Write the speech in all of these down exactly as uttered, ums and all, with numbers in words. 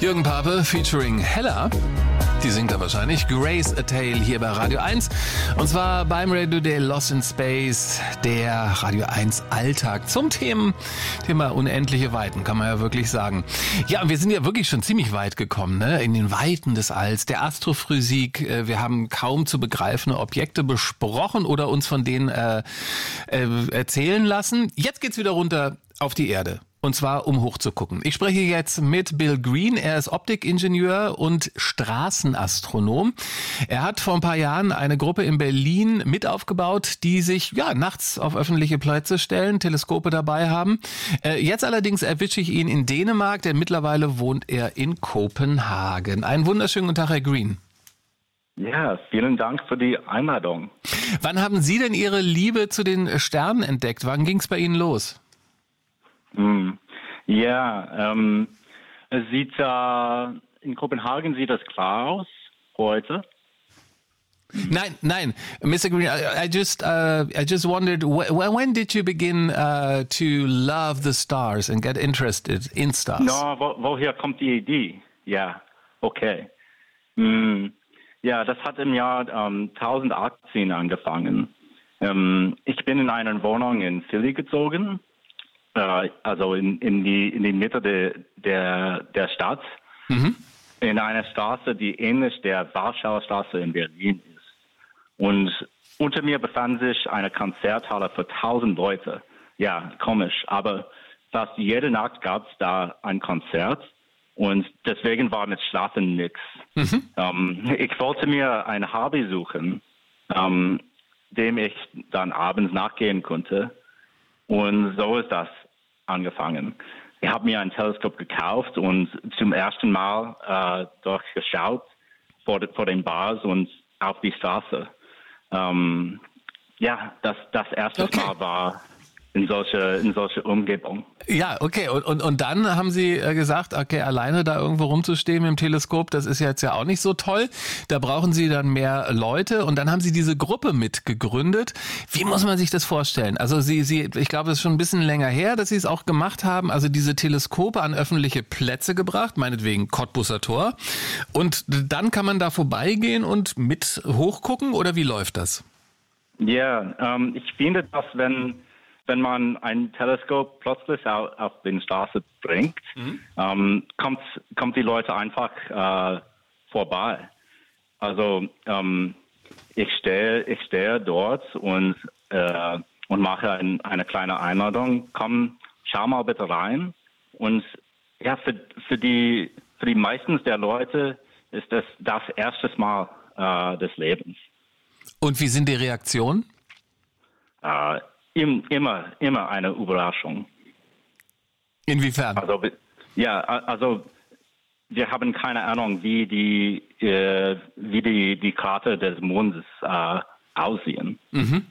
Jürgen Pape featuring Hella. Die singt er wahrscheinlich. Grace A Tale hier bei Radio eins. Und zwar beim Radio Day Lost in Space, der Radio eins Alltag zum Thema, Thema unendliche Weiten, kann man ja wirklich sagen. Ja, wir sind ja wirklich schon ziemlich weit gekommen, ne? In den Weiten des Alls, der Astrophysik. Wir haben kaum zu begreifende Objekte besprochen oder uns von denen äh, äh, erzählen lassen. Jetzt geht's wieder runter auf die Erde. Und zwar, um hochzugucken. Ich spreche jetzt mit Bill Green. Er ist Optikingenieur und Straßenastronom. Er hat vor ein paar Jahren eine Gruppe in Berlin mit aufgebaut, die sich ja nachts auf öffentliche Plätze stellen, Teleskope dabei haben. Äh, jetzt allerdings erwische ich ihn in Dänemark, denn mittlerweile wohnt er in Kopenhagen. Einen wunderschönen guten Tag, Herr Green. Ja, vielen Dank für die Einladung. Wann haben Sie denn Ihre Liebe zu den Sternen entdeckt? Wann ging es bei Ihnen los? Hm. Ja, ähm, es sieht äh, in Kopenhagen sieht das klar aus heute. Nein, nein, Mister Green, I, I just, uh, I just wondered, wh- when did you begin uh, to love the stars and get interested in stars? No, wo, woher kommt die Idee? Ja, okay. Hm. Ja, das hat im Jahr ähm, zweitausendachtzehn angefangen. Ähm, ich bin in eine Wohnung in Philly gezogen. Also in, in die in die Mitte de, der der Stadt, mhm. in einer Straße, die ähnlich der Warschauer Straße in Berlin ist. Und unter mir befand sich eine Konzerthalle für tausend Leute. Ja, komisch, aber fast jede Nacht gab es da ein Konzert und deswegen war mit Schlafen nix. Mhm. Ähm, ich wollte mir ein Hobby suchen, ähm, dem ich dann abends nachgehen konnte. Und so ist das angefangen. Ich habe mir ein Teleskop gekauft und zum ersten Mal äh, durchgeschaut vor, de, vor den Bars und auf die Straße. Ähm, ja, das, das erste okay. Mal war in solche, in solche Umgebung. Ja, okay. Und, und, und dann haben Sie gesagt, okay, alleine da irgendwo rumzustehen mit dem Teleskop, das ist jetzt ja auch nicht so toll. Da brauchen Sie dann mehr Leute. Und dann haben Sie diese Gruppe mitgegründet. Wie muss man sich das vorstellen? Also Sie, Sie, ich glaube, es ist schon ein bisschen länger her, dass Sie es auch gemacht haben. Also diese Teleskope an öffentliche Plätze gebracht, meinetwegen Cottbuser Tor. Und dann kann man da vorbeigehen und mit hochgucken, oder wie läuft das? Ja, ähm, ich finde, dass wenn Wenn man ein Teleskop plötzlich auf, auf die Straße bringt, mhm. ähm, kommt, kommt die Leute einfach äh, vorbei. Also ähm, ich stehe ich stehe dort und, äh, und mache ein, eine kleine Einladung. Komm, schau mal bitte rein. Und ja, für, für, die, für die meisten der Leute ist das das erste Mal äh, des Lebens. Und wie sind die Reaktionen? Äh, Immer, immer eine Überraschung. Inwiefern? Also, ja, also wir haben keine Ahnung, wie die, äh, wie die, die Karte des Mondes äh, aussehen. Mhm.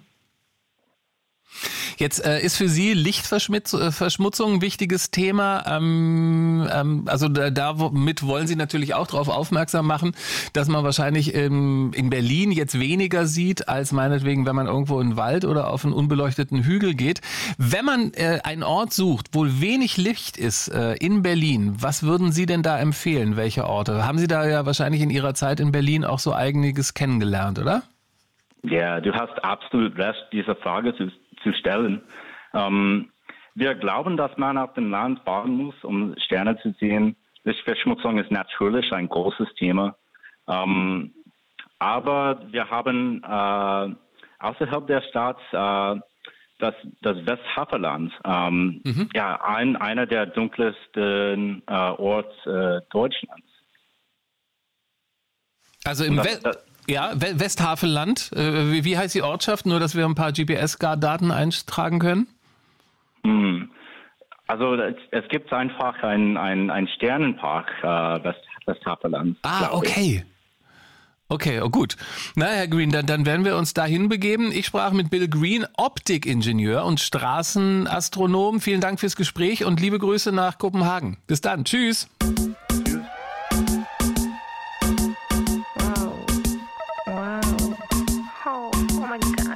Jetzt äh, ist für Sie Lichtverschmutzung ein wichtiges Thema. Ähm, ähm, also da, damit wollen Sie natürlich auch darauf aufmerksam machen, dass man wahrscheinlich ähm, in Berlin jetzt weniger sieht, als meinetwegen, wenn man irgendwo in den Wald oder auf einen unbeleuchteten Hügel geht. Wenn man äh, einen Ort sucht, wo wenig Licht ist äh, in Berlin, was würden Sie denn da empfehlen? Welche Orte? Haben Sie da ja wahrscheinlich in Ihrer Zeit in Berlin auch so einiges kennengelernt, oder? Ja, du hast absolut recht, diese Frage zu zu stellen. Ähm, wir glauben, dass man auf dem Land bauen muss, um Sterne zu sehen. Lichtverschmutzung ist natürlich ein großes Thema. Ähm, aber wir haben äh, außerhalb der Stadt äh, das, das Westhaveland, ähm, mhm. ja, ein, einer der dunkelsten äh, Orte äh, Deutschlands. Also im Westen? Ja, Westhaveland. Wie, wie heißt die Ortschaft? Nur, dass wir ein paar G P S-Daten eintragen können? Also es, es gibt einfach einen ein Sternenpark, äh, West, Westhaveland. Ah, okay. Okay, oh gut. Na, Herr Green, dann, dann werden wir uns dahin begeben. Ich sprach mit Bill Green, Optikingenieur und Straßenastronom. Vielen Dank fürs Gespräch und liebe Grüße nach Kopenhagen. Bis dann. Tschüss.